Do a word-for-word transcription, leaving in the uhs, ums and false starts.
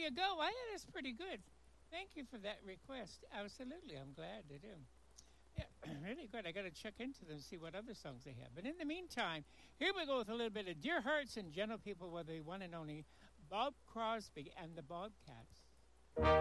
you go. I think that's pretty good. Thank you for that request. Absolutely, I'm glad to do. Yeah, really good. I got to check into them, see what other songs they have. But in the meantime, here we go with a little bit of Dear Hearts and Gentle People with the one and only Bob Crosby and the Bobcats.